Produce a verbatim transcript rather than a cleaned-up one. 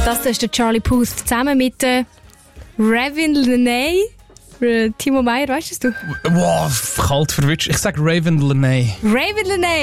Das ist der Charlie Puth zusammen mit äh, Raven Lenae. Äh, Timo Meyer, weißt du? Wow, kalt verwünscht. Ich sag Raven Lenae. Raven Lenae.